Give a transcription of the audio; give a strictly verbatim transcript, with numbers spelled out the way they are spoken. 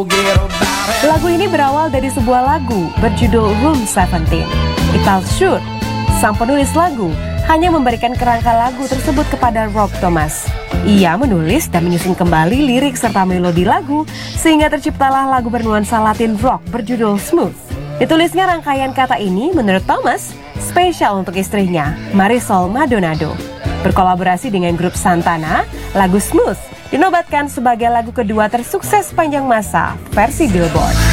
Lagu ini berawal dari sebuah lagu berjudul Room seventeen. Iqbal Shoot, sang penulis lagu, hanya memberikan kerangka lagu tersebut kepada Rob Thomas. Ia menulis dan menyusun kembali lirik serta melodi lagu sehingga terciptalah lagu bernuansa Latin rock berjudul Smooth. Ditulisnya rangkaian kata ini menurut Thomas spesial untuk istrinya, Marisol Maldonado. Berkolaborasi dengan grup Santana, lagu Smooth dinobatkan sebagai lagu kedua tersukses sepanjang masa versi Billboard.